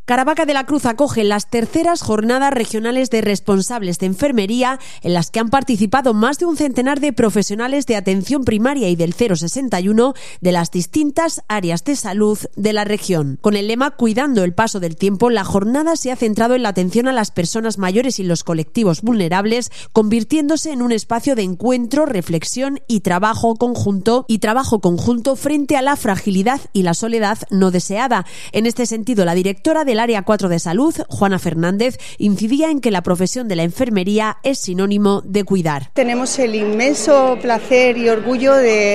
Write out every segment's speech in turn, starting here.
Caravaca de la Cruz acoge las terceras jornadas regionales de responsables de enfermería, en las que han participado más de un centenar de profesionales de atención primaria y del 061 de las distintas áreas de salud de la región. Con el lema Cuidando el paso del tiempo, la jornada se ha centrado en la atención a las personas mayores y los colectivos vulnerables, convirtiéndose en un espacio de encuentro, reflexión y trabajo conjunto frente a la fragilidad y la soledad no deseada. En este sentido, la directora del Área 4 de Salud, Juana Fernández, incidía en que la profesión de la enfermería es sinónimo de cuidar. Tenemos el inmenso placer y orgullo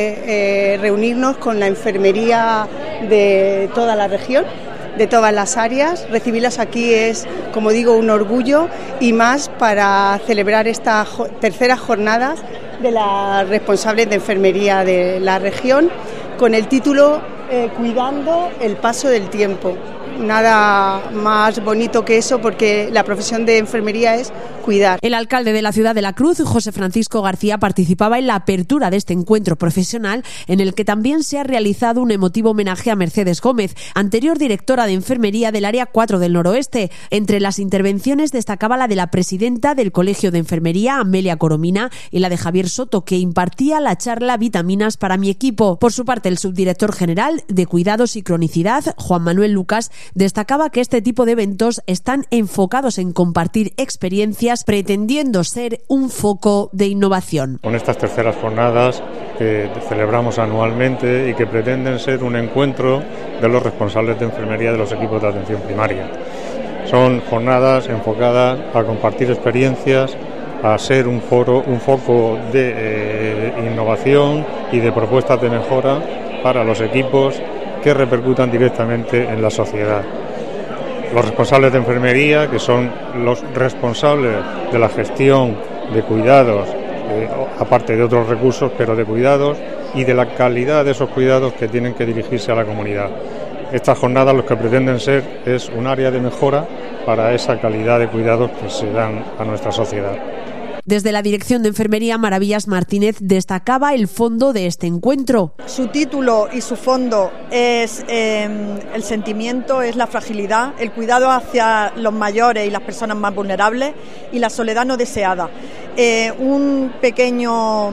de reunirnos con la enfermería de toda la región, de todas las áreas. Recibirlas aquí es, como digo, un orgullo, y más para celebrar estas terceras jornadas de las responsables de enfermería de la región, con el título Cuidando el paso del tiempo. Nada más bonito que eso, porque la profesión de enfermería es cuidar. El alcalde de la ciudad de La Cruz, José Francisco García, participaba en la apertura de este encuentro profesional, en el que también se ha realizado un emotivo homenaje a Mercedes Gómez, anterior directora de enfermería del Área 4 del Noroeste. Entre las intervenciones destacaba la de la presidenta del Colegio de Enfermería, Amelia Coromina, y la de Javier Soto, que impartía la charla Vitaminas para mi equipo. Por su parte, el subdirector general de Cuidados y Cronicidad, Juan Manuel Lucas, destacaba que este tipo de eventos están enfocados en compartir experiencias, pretendiendo ser un foco de innovación. Con estas terceras jornadas que celebramos anualmente y que pretenden ser un encuentro de los responsables de enfermería de los equipos de atención primaria. Son jornadas enfocadas a compartir experiencias, a ser un foco de innovación y de propuestas de mejora para los equipos que repercutan directamente en la sociedad. Los responsables de enfermería, que son los responsables de la gestión de cuidados, aparte de otros recursos, pero de cuidados, y de la calidad de esos cuidados que tienen que dirigirse a la comunidad. Estas jornadas lo que pretenden ser es un área de mejora para esa calidad de cuidados que se dan a nuestra sociedad. Desde la Dirección de Enfermería, Maravillas Martínez destacaba el fondo de este encuentro. Su título y su fondo es el sentimiento, es la fragilidad, el cuidado hacia los mayores y las personas más vulnerables, y la soledad no deseada. Un pequeño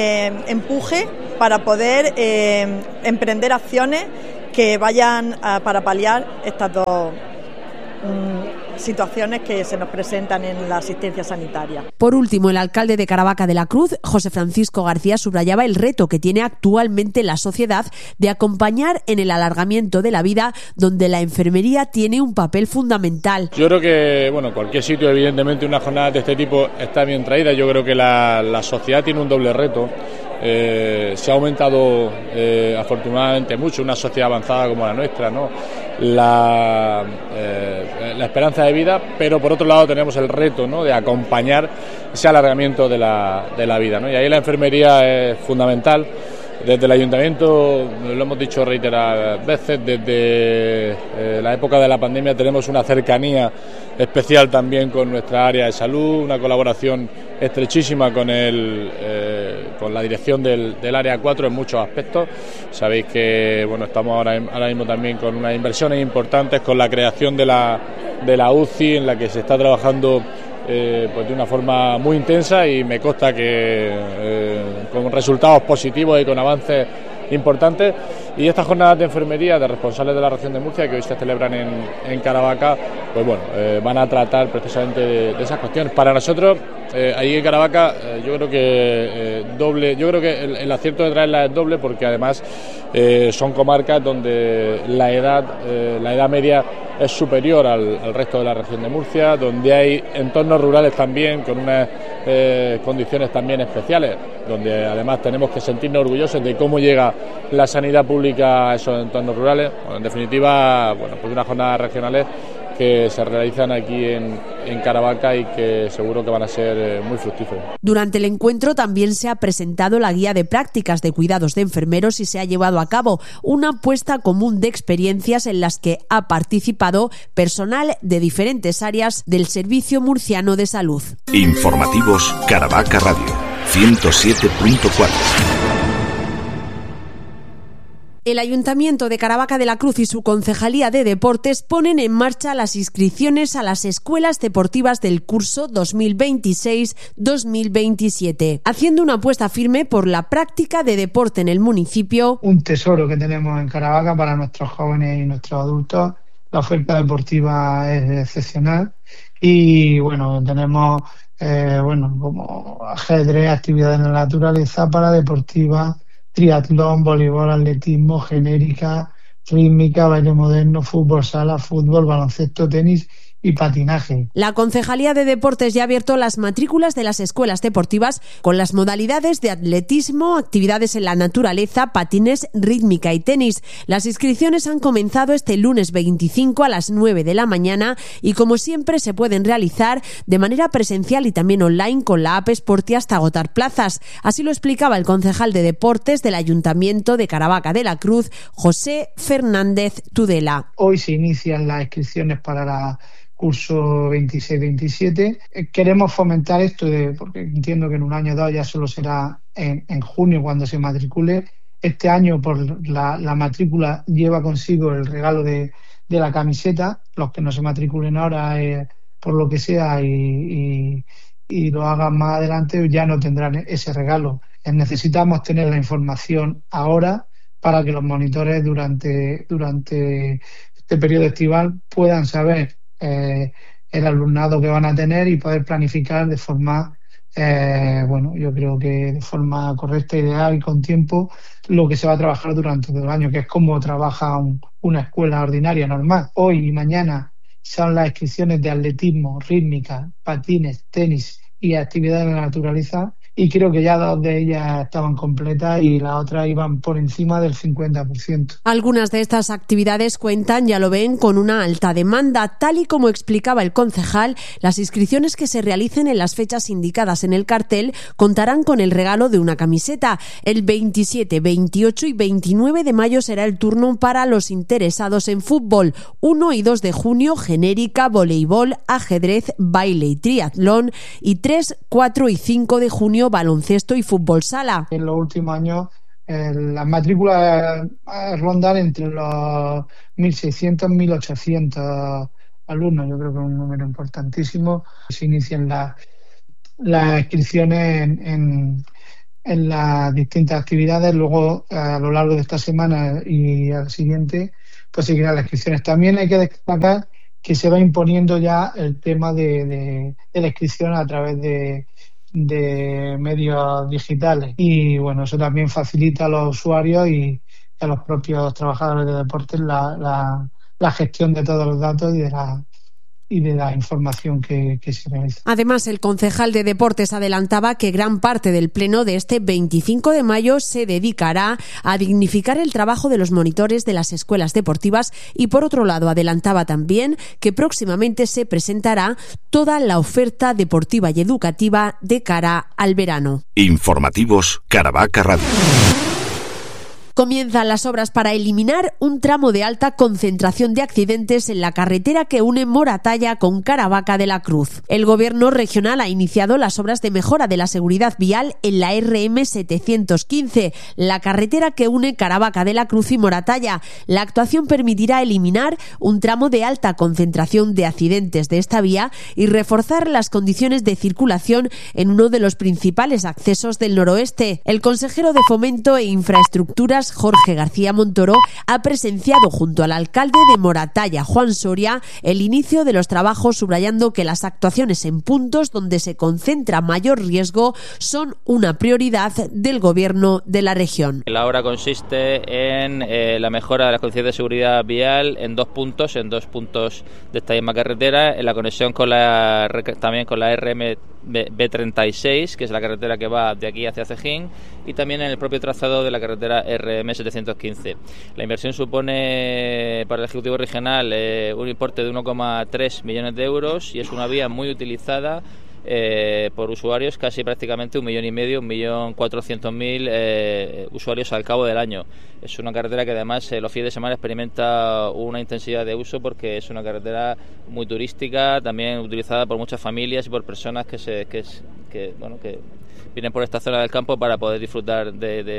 empuje para poder emprender acciones que vayan para paliar estas dos situaciones que se nos presentan en la asistencia sanitaria. Por último, el alcalde de Caravaca de la Cruz, José Francisco García, subrayaba el reto que tiene actualmente la sociedad de acompañar en el alargamiento de la vida, donde la enfermería tiene un papel fundamental. Yo creo que, cualquier sitio, evidentemente, una jornada de este tipo está bien traída. Yo creo que la sociedad tiene un doble reto. Se ha aumentado afortunadamente mucho, una sociedad avanzada como la nuestra, ¿no? La esperanza de vida, pero por otro lado tenemos el reto, ¿no?, de acompañar ese alargamiento de la vida, ¿no? Y ahí la enfermería es fundamental. Desde el ayuntamiento, lo hemos dicho reiteradas veces, desde la época de la pandemia tenemos una cercanía especial también con nuestra área de salud, una colaboración estrechísima con la dirección del Área 4 en muchos aspectos. Sabéis que estamos ahora mismo también con unas inversiones importantes, con la creación de la UCI, en la que se está trabajando de una forma muy intensa, y me consta que con resultados positivos y con avances importantes. Y estas jornadas de enfermería de responsables de la región de Murcia, que hoy se celebran en Caravaca, van a tratar precisamente de esas cuestiones. Para nosotros, ahí en Caravaca, yo creo que el acierto de traerla es doble, porque además son comarcas donde la edad media es superior al resto de la región de Murcia, donde hay entornos rurales también con unas condiciones también especiales, donde además tenemos que sentirnos orgullosos de cómo llega la sanidad pública a esos entornos rurales. En definitiva, unas jornadas regionales que se realizan aquí en Caravaca y que seguro que van a ser muy fructíferos. Durante el encuentro también se ha presentado la guía de prácticas de cuidados de enfermeros y se ha llevado a cabo una puesta común de experiencias en las que ha participado personal de diferentes áreas del Servicio Murciano de Salud. Informativos Caravaca Radio 107.4. El Ayuntamiento de Caravaca de la Cruz y su Concejalía de Deportes ponen en marcha las inscripciones a las escuelas deportivas del curso 2026-2027, haciendo una apuesta firme por la práctica de deporte en el municipio. Un tesoro que tenemos en Caravaca para nuestros jóvenes y nuestros adultos. La oferta deportiva es excepcional y bueno, tenemos como ajedrez, actividades en la naturaleza, paradeportiva, triatlón, voleibol, atletismo, genérica, rítmica, baile moderno, fútbol sala, fútbol, baloncesto, tenis y patinaje. La Concejalía de Deportes ya ha abierto las matrículas de las escuelas deportivas con las modalidades de atletismo, actividades en la naturaleza, patines, rítmica y tenis. Las inscripciones han comenzado este lunes 25 a las 9 de la mañana y como siempre se pueden realizar de manera presencial y también online con la app Sporti hasta agotar plazas. Así lo explicaba el concejal de Deportes del Ayuntamiento de Caravaca de la Cruz, José Fernández Tudela. Hoy se inician las inscripciones para la curso 26-27. Queremos fomentar esto porque entiendo que en un año o dos ya solo será en junio cuando se matricule. Este año por la matrícula lleva consigo el regalo de la camiseta. Los que no se matriculen ahora por lo que sea y lo hagan más adelante ya no tendrán ese regalo. Necesitamos tener la información ahora para que los monitores durante este periodo estival puedan saber el alumnado que van a tener y poder planificar de forma, yo creo que de forma correcta, ideal y con tiempo lo que se va a trabajar durante todo el año, que es como trabaja una escuela ordinaria normal. Hoy y mañana son las inscripciones de atletismo, rítmica, patines, tenis y actividades de la naturaleza. Y creo que ya dos de ellas estaban completas y las otras iban por encima del 50%. Algunas de estas actividades cuentan, ya lo ven, con una alta demanda. Tal y como explicaba el concejal, las inscripciones que se realicen en las fechas indicadas en el cartel contarán con el regalo de una camiseta. El 27, 28 y 29 de mayo será el turno para los interesados en fútbol. 1 y 2 de junio, genérica, voleibol, ajedrez, baile y triatlón. Y 3, 4 y 5 de junio, baloncesto y fútbol sala. En los últimos años las matrículas rondan entre los 1.600 y 1.800 alumnos. Yo creo que es un número importantísimo. Se inician las inscripciones en las distintas actividades. Luego, a lo largo de esta semana y al siguiente, pues seguirán las inscripciones. También hay que destacar que se va imponiendo ya el tema de la inscripción a través de medios digitales y bueno, eso también facilita a los usuarios y a los propios trabajadores de deportes la gestión de todos los datos y de la información que se realiza. Además, el concejal de Deportes adelantaba que gran parte del pleno de este 25 de mayo se dedicará a dignificar el trabajo de los monitores de las escuelas deportivas y, por otro lado, adelantaba también que próximamente se presentará toda la oferta deportiva y educativa de cara al verano. Informativos Caravaca Radio. Comienzan las obras para eliminar un tramo de alta concentración de accidentes en la carretera que une Moratalla con Caravaca de la Cruz. El Gobierno regional ha iniciado las obras de mejora de la seguridad vial en la RM 715, la carretera que une Caravaca de la Cruz y Moratalla. La actuación permitirá eliminar un tramo de alta concentración de accidentes de esta vía y reforzar las condiciones de circulación en uno de los principales accesos del noroeste. El consejero de Fomento e Infraestructuras, Jorge García Montoro, ha presenciado junto al alcalde de Moratalla, Juan Soria, el inicio de los trabajos, subrayando que las actuaciones en puntos donde se concentra mayor riesgo son una prioridad del Gobierno de la región. La obra consiste en la mejora de las condiciones de seguridad vial en dos puntos de esta misma carretera, en la conexión también con la RM B36, que es la carretera que va de aquí hacia Cejín, y también en el propio trazado de la carretera RM 715. La inversión supone para el Ejecutivo Regional un importe de 1,3 millones de euros y es una vía muy utilizada por usuarios, casi prácticamente 1,5 1.400.000 usuarios al cabo del año. Es una carretera que además los fines de semana experimenta una intensidad de uso porque es una carretera muy turística, también utilizada por muchas familias y por personas que vienen por esta zona del campo para poder disfrutar de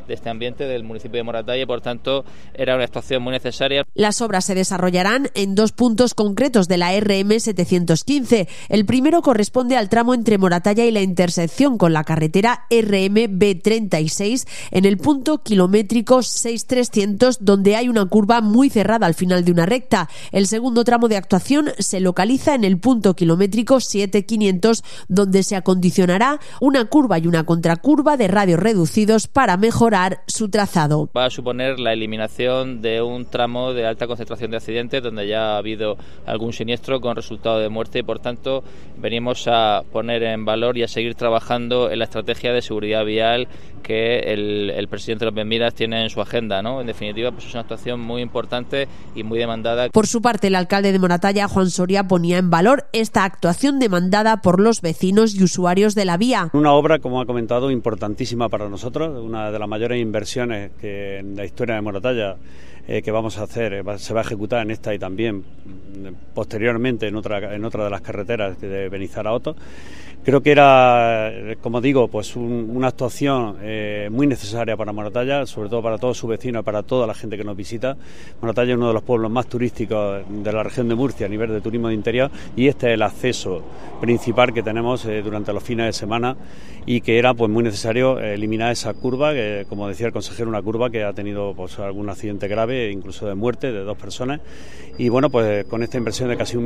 este ambiente del municipio de Moratalla y por tanto era una actuación muy necesaria. Las obras se desarrollarán en 2 puntos concretos de la RM 715. El primero corresponde al tramo entre Moratalla y la intersección con la carretera RM B36 en el punto kilométrico 6300, donde hay una curva muy cerrada al final de una recta. El segundo tramo de actuación se localiza en el punto kilométrico 7500, donde se acondicionará una curva y una contracurva de radios reducidos para mejorar su trazado. Va a suponer la eliminación de un tramo de alta concentración de accidentes donde ya ha habido algún siniestro con resultado de muerte y por tanto venimos a poner en valor y a seguir trabajando en la estrategia de seguridad vial que el presidente López Miras tiene en su agenda, ¿no? En definitiva, pues es una actuación muy importante y muy demandada. Por su parte, el alcalde de Moratalla, Juan Soria, ponía en valor esta actuación demandada por los vecinos y usuarios de la vía. Una obra, como ha comentado, importantísima para nosotros, una de las mayores inversiones que en la historia de Moratalla que vamos a hacer, se va a ejecutar en esta y también posteriormente en otra de las carreteras de Benizar a Oto. Creo que era, como digo, pues una actuación muy necesaria para Moratalla, sobre todo para todos sus vecinos y para toda la gente que nos visita. Moratalla es uno de los pueblos más turísticos de la región de Murcia a nivel de turismo de interior y este es el acceso principal que tenemos durante los fines de semana y que era pues muy necesario eliminar esa curva, que como decía el consejero, una curva que ha tenido pues algún accidente grave, incluso de muerte de 2 personas. Y bueno, pues con esta inversión de casi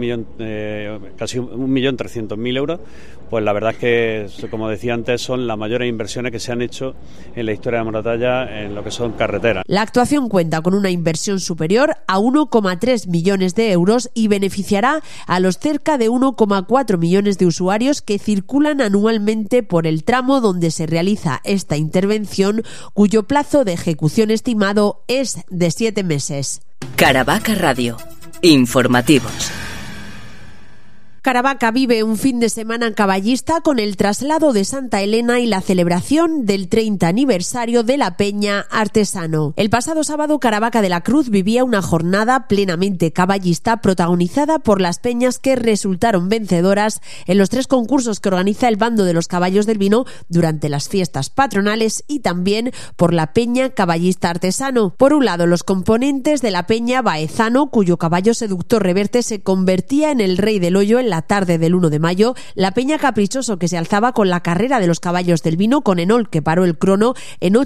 1.300.000 euros, pues la verdad es que, como decía antes, son las mayores inversiones que se han hecho en la historia de Moratalla en lo que son carreteras. La actuación cuenta con una inversión superior a 1,3 millones de euros y beneficiará a los cerca de 1,4 millones de usuarios que circulan anualmente por el tramo donde se realiza esta intervención, cuyo plazo de ejecución estimado es de 7 meses. Caravaca Radio. Informativos. Caravaca vive un fin de semana caballista con el traslado de Santa Elena y la celebración del 30 aniversario de la Peña Artesano. El pasado sábado, Caravaca de la Cruz vivía una jornada plenamente caballista protagonizada por las peñas que resultaron vencedoras en los 3 concursos que organiza el Bando de los Caballos del Vino durante las fiestas patronales y también por la Peña Caballista Artesano. Por un lado, los componentes de la Peña Baezano, cuyo caballo seductor Reverte se convertía en el rey del hoyo en la tarde del 1 de mayo, la Peña Caprichoso, que se alzaba con la carrera de los Caballos del Vino con Enol, que paró el crono en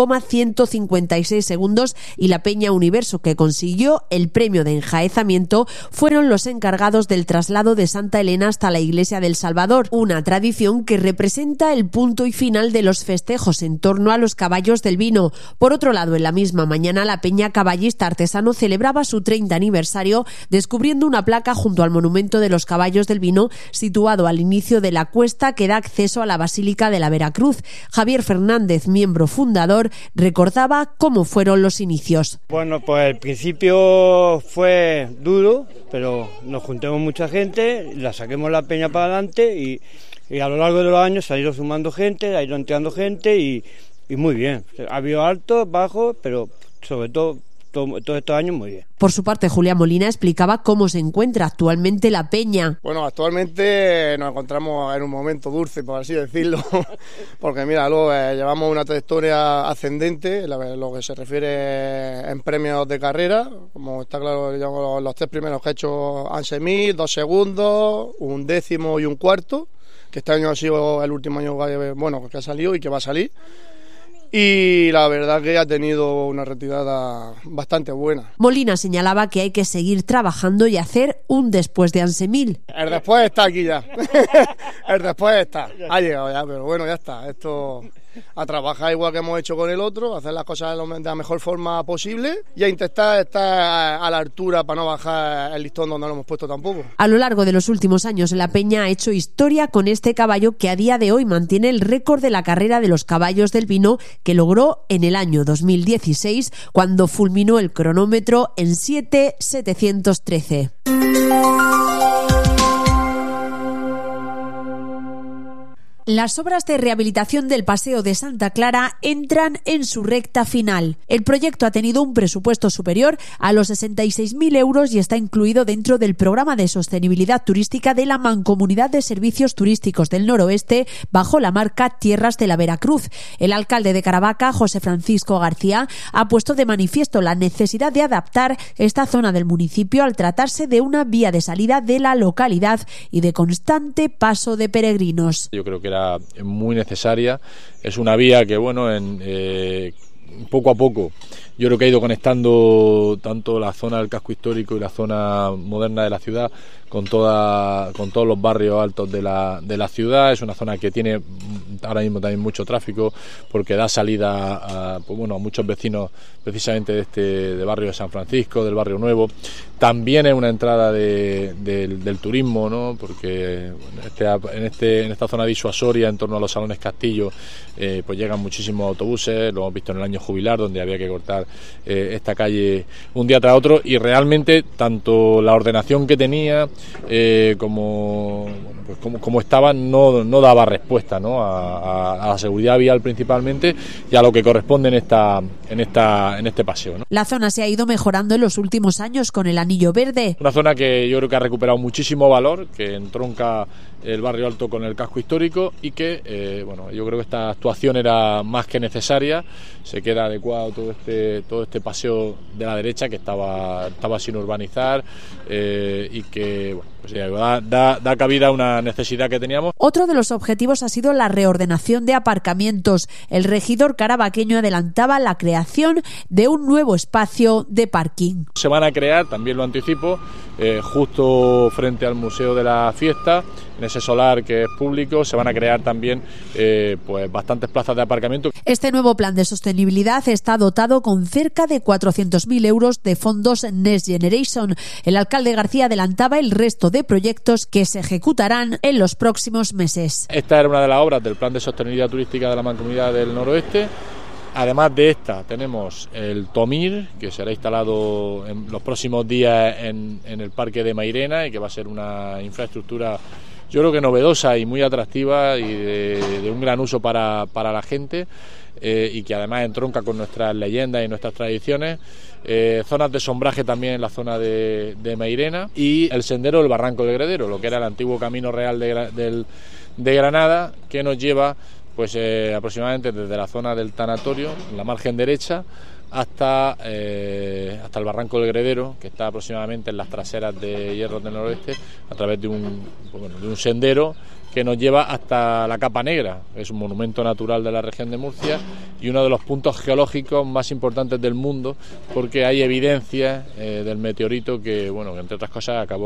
8,156 segundos, y la Peña Universo, que consiguió el premio de enjaezamiento, fueron los encargados del traslado de Santa Elena hasta la Iglesia del Salvador, una tradición que representa el punto y final de los festejos en torno a los Caballos del Vino. Por otro lado, en la misma mañana, la Peña Caballista Artesano celebraba su 30 aniversario descubriendo una placa junto al monumento de los Caballos del Vino, situado al inicio de la cuesta que da acceso a la Basílica de la Veracruz. Javier Fernández, miembro fundador, recordaba cómo fueron los inicios. Bueno, pues el principio fue duro, pero nos juntamos mucha gente, la saquemos la peña para adelante y a lo largo de los años se ha ido sumando gente, ha ido entrando gente y muy bien. Ha habido altos, bajos, pero sobre todo todos estos años muy bien. Por su parte, Julián Molina explicaba cómo se encuentra actualmente la peña. Bueno, actualmente nos encontramos en un momento dulce, por así decirlo, porque mira, luego llevamos una trayectoria ascendente, lo que se refiere en premios de carrera, como está claro, los 3 primeros que he hecho han 6.000, 2 segundos, 1 décimo y 1 cuarto, que este año ha sido el último año que ha salido y que va a salir. Y la verdad que ha tenido una retirada bastante buena. Molina señalaba que hay que seguir trabajando y hacer un después de Ansemil. El después está aquí ya. El después está. Ha llegado ya, pero bueno, ya está. Esto a trabajar igual que hemos hecho con el otro, a hacer las cosas de la mejor forma posible y a intentar estar a la altura para no bajar el listón donde lo hemos puesto tampoco. A lo largo de los últimos años, la Peña ha hecho historia con este caballo que a día de hoy mantiene el récord de la carrera de los Caballos del Vino que logró en el año 2016 cuando fulminó el cronómetro en 7:713. Las obras de rehabilitación del Paseo de Santa Clara entran en su recta final. El proyecto ha tenido un presupuesto superior a los 66.000 euros y está incluido dentro del programa de sostenibilidad turística de la Mancomunidad de Servicios Turísticos del Noroeste bajo la marca Tierras de la Veracruz. El alcalde de Caravaca, José Francisco García, ha puesto de manifiesto la necesidad de adaptar esta zona del municipio al tratarse de una vía de salida de la localidad y de constante paso de peregrinos. Yo creo que era muy necesaria. Es una vía que, bueno, poco a poco yo creo que ha ido conectando tanto la zona del casco histórico y la zona moderna de la ciudad con todos los barrios altos de la ciudad. Es una zona que tiene ahora mismo también mucho tráfico porque da salida a muchos vecinos precisamente de barrio de San Francisco, del barrio Nuevo. También es una entrada del turismo, ¿no? Porque en esta zona disuasoria en torno a los Salones Castillo pues llegan muchísimos autobuses. Lo hemos visto en el año jubilar, donde había que cortar esta calle un día tras otro, y realmente tanto la ordenación que tenía como estaba no daba respuesta, ¿no? a la seguridad vial principalmente y a lo que corresponde en este paseo, ¿no? La zona se ha ido mejorando en los últimos años con el anillo verde. Una zona que yo creo que ha recuperado muchísimo valor, que entronca el barrio alto con el casco histórico y que yo creo que esta actuación era más que necesaria. Se queda adecuado todo este paseo de la derecha que estaba sin urbanizar y que da cabida a una necesidad que teníamos. Otro de los objetivos ha sido la reordenación de aparcamientos. El regidor caravaqueño adelantaba la creación de un nuevo espacio de parking. Se van a crear, también lo anticipo, justo frente al Museo de la Fiesta, en ese solar que es público, se van a crear también bastantes plazas de aparcamiento. Este nuevo plan de sostenibilidad está dotado con cerca de 400.000 euros de fondos Next Generation. El alcalde García adelantaba el resto de proyectos que se ejecutarán en los próximos meses. Esta era una de las obras del plan de sostenibilidad turística de la Mancomunidad del Noroeste. Además de esta tenemos el Tomir, que será instalado en los próximos días en el Parque de Mairena y que va a ser una infraestructura, yo creo que novedosa y muy atractiva y de un gran uso para la gente, y que además entronca con nuestras leyendas y nuestras tradiciones. Zonas de sombraje también en la zona de Mairena, y el sendero del Barranco del Gredero, lo que era el antiguo camino real de Granada, que nos lleva aproximadamente desde la zona del tanatorio, en la margen derecha, hasta el Barranco del Gredero, que está aproximadamente en las traseras de Hierros del Noroeste, a través de un sendero que nos lleva hasta la Capa Negra. Es un monumento natural de la región de Murcia y uno de los puntos geológicos más importantes del mundo, porque hay evidencias del meteorito que entre otras cosas acabó